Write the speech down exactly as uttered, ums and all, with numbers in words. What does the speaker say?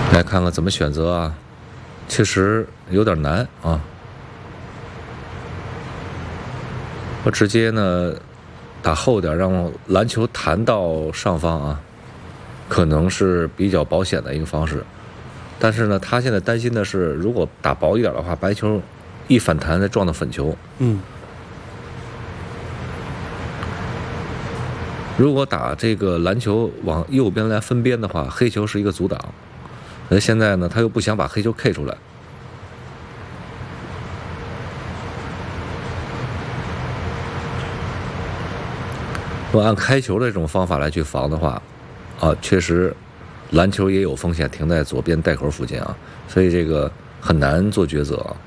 来看看怎么选择啊，确实有点难啊。我直接呢打后点，让篮球弹到上方啊，可能是比较保险的一个方式。但是呢，他现在担心的是，如果打薄一点的话，白球一反弹再撞到粉球。 嗯。 如果打这个篮球往右边来分边的话，黑球是一个阻挡。那现在呢，他又不想把黑球 K 出来。如果按开球的这种方法来去防的话，啊，确实篮球也有风险停在左边袋口附近啊，所以这个很难做抉择啊。